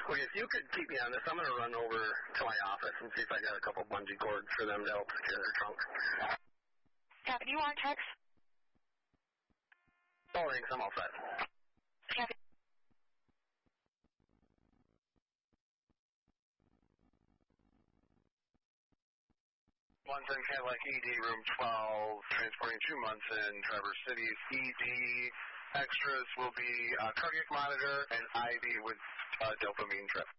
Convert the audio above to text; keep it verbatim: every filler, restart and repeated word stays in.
Well, if you could keep me on this, I'm going to run over to my office and see if I got a couple bungee cords for them to help secure their trunk. Copy. Do you want text? Oh, thanks. I'm all set. Copy. Munson, Cadillac E D, room twelve, transporting two Munson, Traverse City. E D extras will be uh, cardiac monitor and I V with uh, dopamine drip.